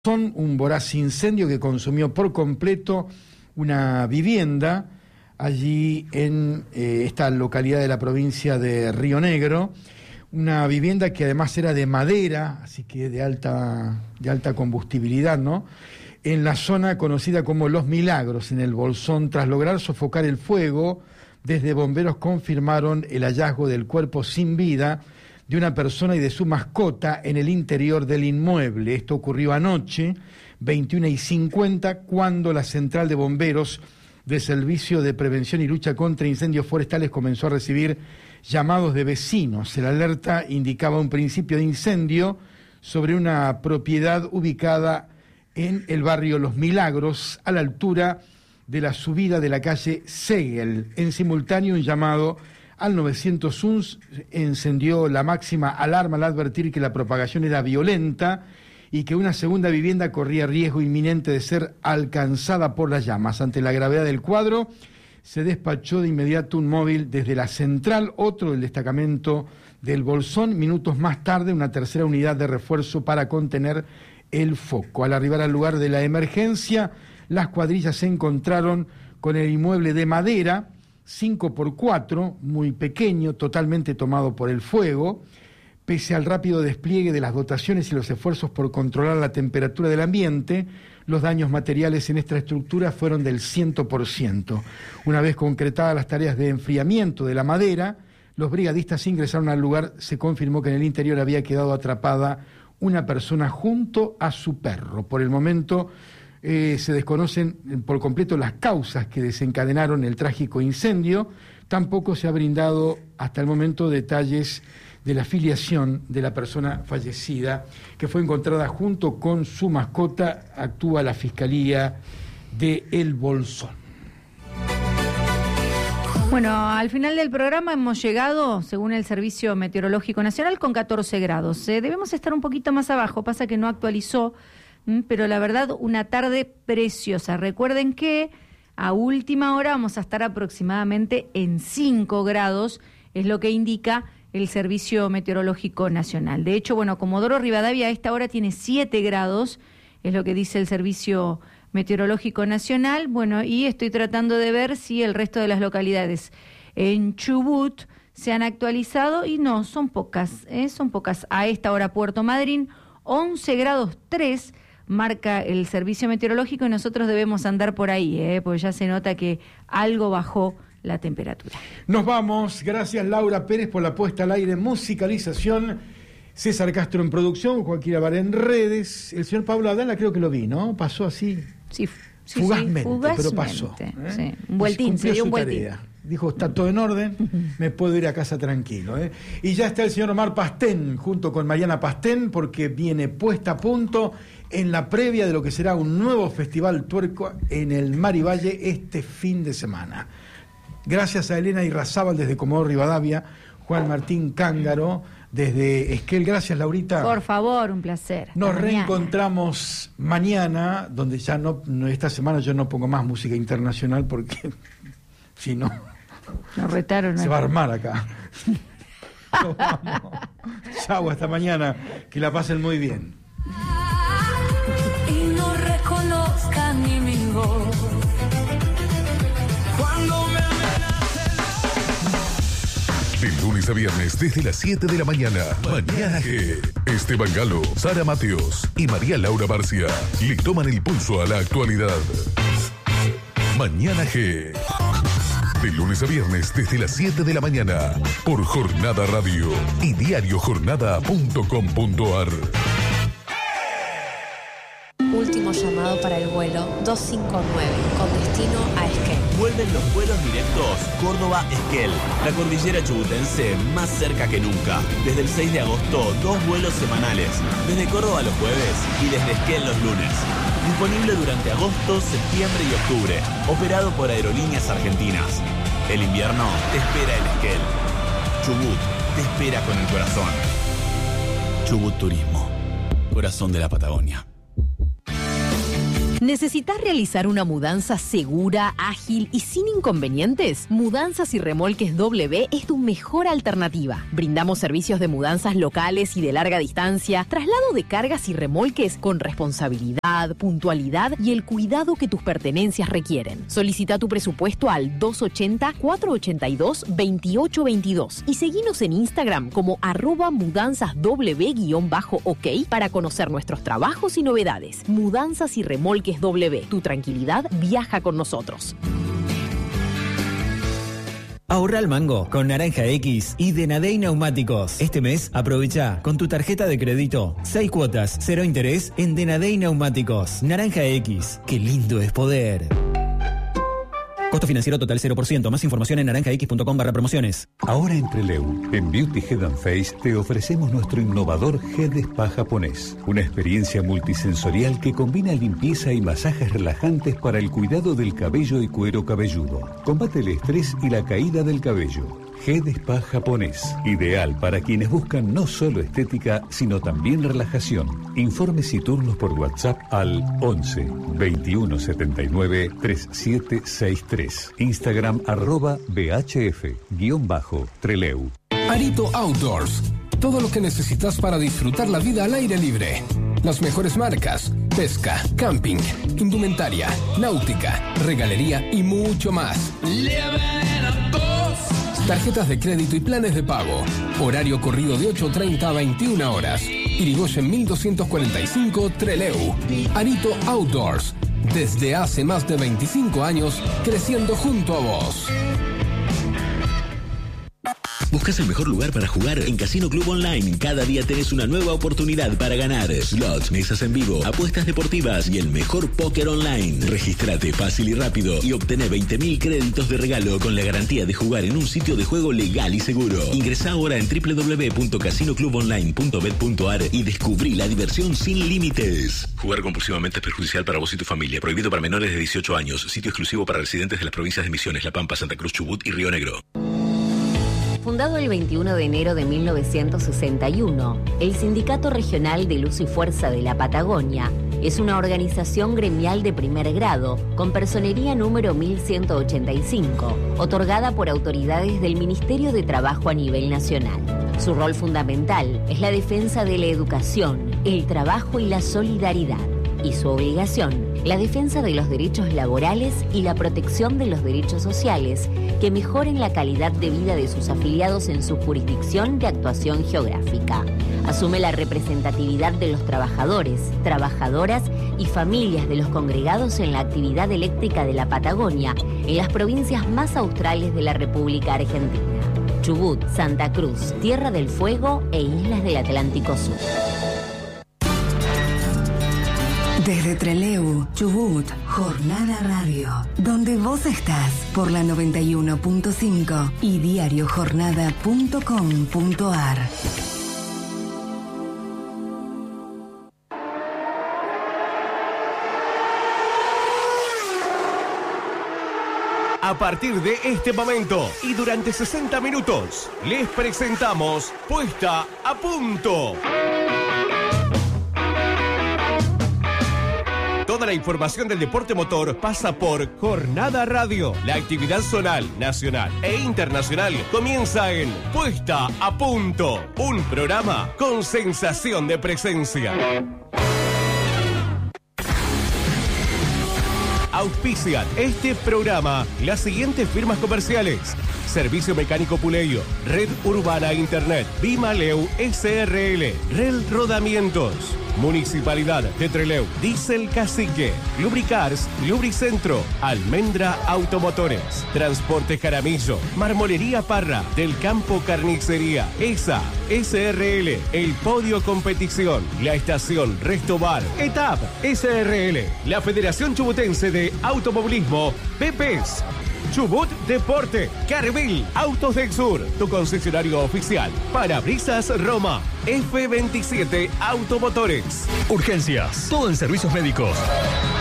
Son un voraz incendio que consumió por completo una vivienda allí en esta localidad de la provincia de Río Negro, una vivienda que además era de madera, así que de alta combustibilidad, ¿no? En la zona conocida como Los Milagros, en el Bolsón. Tras lograr sofocar el fuego, desde bomberos confirmaron el hallazgo del cuerpo sin vida de una persona y de su mascota en el interior del inmueble. Esto ocurrió anoche, 21:50, cuando la central de bomberos de Servicio de Prevención y Lucha contra Incendios Forestales comenzó a recibir llamados de vecinos. El alerta indicaba un principio de incendio sobre una propiedad ubicada en el barrio Los Milagros, a la altura de la subida de la calle Segel. En simultáneo, un llamado al 901 encendió la máxima alarma al advertir que la propagación era violenta y que una segunda vivienda corría riesgo inminente de ser alcanzada por las llamas. Ante la gravedad del cuadro, se despachó de inmediato un móvil desde la central, otro del destacamento del Bolsón. Minutos más tarde, una tercera unidad de refuerzo para contener el foco. Al arribar al lugar de la emergencia, las cuadrillas se encontraron con el inmueble de madera, 5x4, muy pequeño, totalmente tomado por el fuego. Pese al rápido despliegue de las dotaciones y los esfuerzos por controlar la temperatura del ambiente, los daños materiales en esta estructura fueron del 100%. Una vez concretadas las tareas de enfriamiento de la madera, los brigadistas ingresaron al lugar. Se confirmó que en el interior había quedado atrapada una persona junto a su perro. Por el momento se desconocen por completo las causas que desencadenaron el trágico incendio. Tampoco se ha brindado hasta el momento detalles de la filiación de la persona fallecida, que fue encontrada junto con su mascota. Actúa la Fiscalía de El Bolsón. Bueno, al final del programa hemos llegado, según el Servicio Meteorológico Nacional, con 14 grados. Debemos estar un poquito más abajo, pasa que no actualizó, pero la verdad, una tarde preciosa. Recuerden que a última hora vamos a estar aproximadamente en 5 grados, es lo que indica el Servicio Meteorológico Nacional. De hecho, bueno, Comodoro Rivadavia a esta hora tiene 7 grados, es lo que dice el Servicio Meteorológico Nacional. Bueno, y estoy tratando de ver si el resto de las localidades en Chubut se han actualizado, y no, son pocas. A esta hora Puerto Madryn, 11 grados 3, marca el Servicio Meteorológico, y nosotros debemos andar por ahí, porque ya se nota que algo bajó la temperatura. Nos vamos. Gracias, Laura Pérez, por la puesta al aire, musicalización, César Castro en producción, Joaquín Abar en redes. El señor Pablo Adala creo que lo vi, ¿no? Pasó así, fugazmente, pero pasó. Sí. Un vueltín, se dio un vueltín. Dijo, está todo en orden, me puedo ir a casa tranquilo. Y ya está el señor Omar Pastén, junto con Mariana Pastén, porque viene puesta a punto en la previa de lo que será un nuevo festival tuerco en el Mar y Valle este fin de semana. Gracias a Elena Irrazábal desde Comodoro Rivadavia, Juan Martín Cángaro desde Esquel. Gracias, Laurita. Por favor, un placer. Nos reencontramos mañana, donde ya no, esta semana yo no pongo más música internacional porque si no, nos retaron. Se va a armar acá. Nos vamos. Chau, hasta mañana. Que la pasen muy bien. Y no reconozcan ni mi voz. Cuando me de lunes a viernes desde las 7 de la mañana. Mañana G. Esteban Galo, Sara Mateos y María Laura Barcia le toman el pulso a la actualidad. Mañana G. De lunes a viernes desde las 7 de la mañana por Jornada Radio y diariojornada.com.ar. Último llamado para el vuelo 259 con destino a Esquel. Vuelven los vuelos directos Córdoba-Esquel, la cordillera chubutense más cerca que nunca. Desde el 6 de agosto, 2 vuelos semanales, desde Córdoba los jueves y desde Esquel los lunes. Disponible durante agosto, septiembre y octubre, operado por Aerolíneas Argentinas. El invierno te espera en Esquel. Chubut te espera con el corazón. Chubut Turismo, corazón de la Patagonia. ¿Necesitas realizar una mudanza segura, ágil y sin inconvenientes? Mudanzas y Remolques W es tu mejor alternativa. Brindamos servicios de mudanzas locales y de larga distancia, traslado de cargas y remolques con responsabilidad, puntualidad y el cuidado que tus pertenencias requieren. Solicita tu presupuesto al 280-482-2822 y seguinos en Instagram como @mudanzasw_ok para conocer nuestros trabajos y novedades. Mudanzas y Remolques W. Tu tranquilidad viaja con nosotros. Ahorra al mango con Naranja X y Denadey Neumáticos. Este mes aprovecha con tu tarjeta de crédito 6 cuotas, 0 interés en Denadey Neumáticos. Naranja X, qué lindo es poder. Costo financiero total 0%. Más información en naranjax.com/promociones. Ahora en Trelew, en Beauty Head and Face, te ofrecemos nuestro innovador Head Spa japonés. Una experiencia multisensorial que combina limpieza y masajes relajantes para el cuidado del cabello y cuero cabelludo. Combate el estrés y la caída del cabello. Head Spa japonés, ideal para quienes buscan no solo estética, sino también relajación. Informes y turnos por WhatsApp al 11 21 79 3763. Instagram @BHF_Trelew. Arito Outdoors. Todo lo que necesitas para disfrutar la vida al aire libre. Las mejores marcas, pesca, camping, indumentaria, náutica, regalería y mucho más. Tarjetas de crédito y planes de pago. Horario corrido de 8:30 a 21 horas. Irigoyen 1245 Trelew. Arito Outdoors. Desde hace más de 25 años, creciendo junto a vos. ¿Buscas el mejor lugar para jugar? En Casino Club Online. Cada día tenés una nueva oportunidad para ganar. Slots, mesas en vivo, apuestas deportivas y el mejor póker online. Regístrate fácil y rápido y obtené 20.000 créditos de regalo con la garantía de jugar en un sitio de juego legal y seguro. Ingresá ahora en www.casinoclubonline.bet.ar y descubrí la diversión sin límites. Jugar compulsivamente es perjudicial para vos y tu familia. Prohibido para menores de 18 años. Sitio exclusivo para residentes de las provincias de Misiones, La Pampa, Santa Cruz, Chubut y Río Negro. Fundado el 21 de enero de 1961, el Sindicato Regional de Luz y Fuerza de la Patagonia es una organización gremial de primer grado con personería número 1185, otorgada por autoridades del Ministerio de Trabajo a nivel nacional. Su rol fundamental es la defensa de la educación, el trabajo y la solidaridad, y su obligación, la defensa de los derechos laborales y la protección de los derechos sociales que mejoren la calidad de vida de sus afiliados en su jurisdicción de actuación geográfica. Asume la representatividad de los trabajadores, trabajadoras y familias de los congregados en la actividad eléctrica de la Patagonia en las provincias más australes de la República Argentina: Chubut, Santa Cruz, Tierra del Fuego e Islas del Atlántico Sur. Desde Trelew, Chubut, Jornada Radio, donde vos estás por la 91.5 y diariojornada.com.ar. A partir de este momento y durante 60 minutos, les presentamos Puesta a Punto. Toda la información del deporte motor pasa por Jornada Radio. La actividad zonal, nacional e internacional comienza en Puesta a Punto, un programa con sensación de presencia. Auspician este programa las siguientes firmas comerciales: Servicio Mecánico Puleyo, Red Urbana Internet, Bimaleu SRL, Rel Rodamientos, Municipalidad de Trelew, Diesel Cacique, Lubricars, Lubricentro, Almendra Automotores, Transporte Jaramillo, Marmolería Parra, Del Campo Carnicería, ESA, SRL, El Podio Competición, La Estación Restobar, ETAP, SRL, la Federación Chubutense de Automovilismo, PEPES, Chubut Deporte, Carvil, Autos del Sur, tu concesionario oficial, Parabrisas Roma, F27 Automotores. Urgencias, todo en servicios médicos.